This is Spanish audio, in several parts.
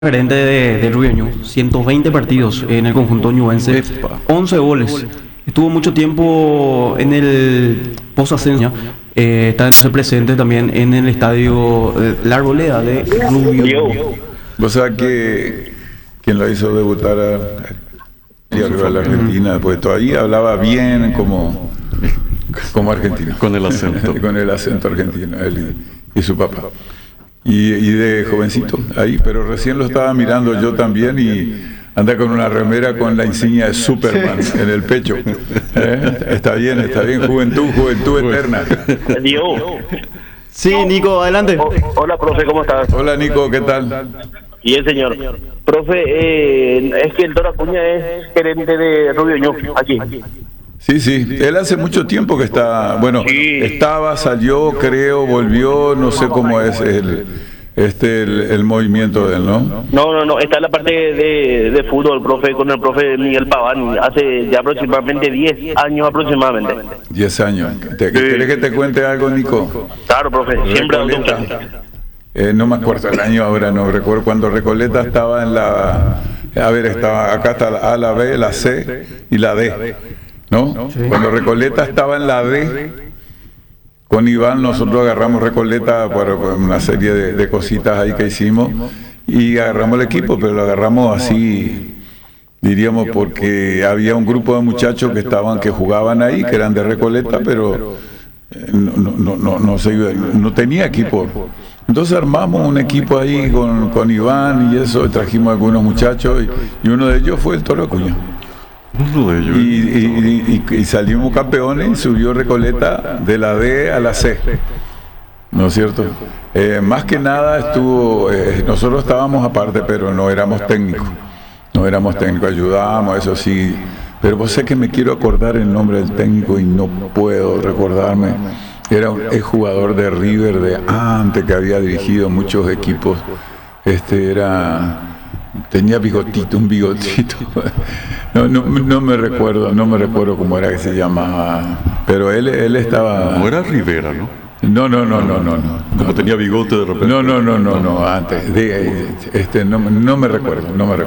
Gerente de Rubio Ñu, 120 partidos en el conjunto ñubense, Epa. 11 goles. Estuvo mucho tiempo en el post-ascenso, está presente también en el estadio La Arboleda de Rubio Ñu. Vos sabés que quien lo hizo debutar a la Argentina, pues todavía hablaba bien como argentino. Con el acento. Con el acento argentino, él y su papá. Y de jovencito ahí, pero recién lo estaba mirando yo también y anda con una remera con la insignia de Superman en el pecho. Está bien, juventud eterna. Diego. Sí, Nico, adelante. Hola, profe, ¿cómo estás? Hola Nico, ¿qué tal? Bien, señor. Profe, es que el Toro Acuña es gerente de Rubio Ñu, aquí. Sí, él hace mucho tiempo que está, bueno, Sí. estaba, salió, creo, volvió, no sé cómo es el movimiento de él, ¿no? No, está en la parte de fútbol, profe, con el profe Miguel Paván, hace ya aproximadamente 10 años aproximadamente. 10 años. ¿Querés que te cuente algo, Nico? Claro, profe, siempre dando un Recoleta. No me acuerdo el año ahora, no recuerdo cuando Recoleta estaba en la, acá está la A, la B, la C y la D, ¿no? Sí. Cuando Recoleta estaba en la D, con Iván nosotros agarramos Recoleta por una serie de cositas ahí que hicimos y agarramos el equipo, pero lo agarramos así, diríamos, porque había un grupo de muchachos que jugaban ahí, que eran de Recoleta, pero no tenía equipo. Entonces armamos un equipo ahí con Iván y eso, trajimos algunos muchachos y uno de ellos fue el Toro Acuña. Uno de ellos. Y salimos campeones y subió Recoleta de la D a la C, ¿no es cierto? Más que nada nosotros estábamos aparte, pero no éramos técnicos, ayudábamos, eso sí, pero vos sé que me quiero acordar el nombre del técnico y no puedo recordarme. Era un jugador de River de antes que había dirigido muchos equipos, tenía un bigotito. No me recuerdo cómo era que se llamaba, pero él estaba. No era Rivera, ¿no? No. Como tenía bigote de repente. No, antes. No me recuerdo.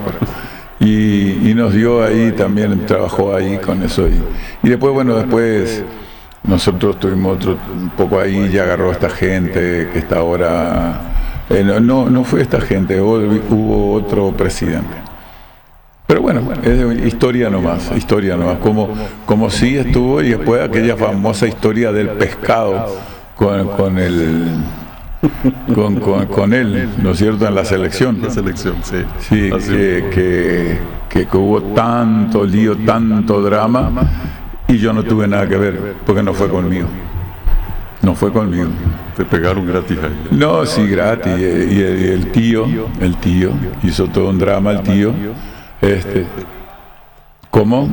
Y nos dio ahí también, trabajó ahí con eso. Y después nosotros tuvimos un poco ahí, ya agarró esta gente que está ahora. No fue esta gente, hubo otro presidente. Pero bueno, es historia nomás, como sí estuvo, y después aquella famosa historia del pescado con él, ¿no es cierto?, en la selección. La selección, sí. Sí, que hubo tanto lío, tanto drama, y yo no tuve nada que ver, porque no fue conmigo. Te pegaron gratis ahí. No, sí, gratis. Y el tío hizo todo un drama, el tío. ¿Cómo?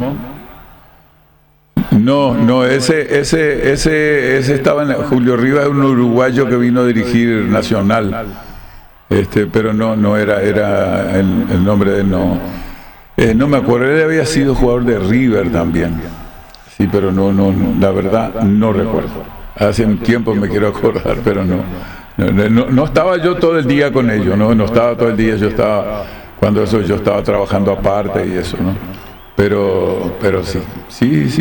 No, ese estaba en Julio Rivas, un uruguayo que vino a dirigir Nacional. Pero no era el nombre de él, no. No me acuerdo, él había sido jugador de River también. Sí, pero no, la verdad no recuerdo. Hace un tiempo me quiero acordar, pero no estaba yo todo el día con ellos, no estaba todo el día, yo estaba trabajando aparte y eso, ¿no? Pero sí.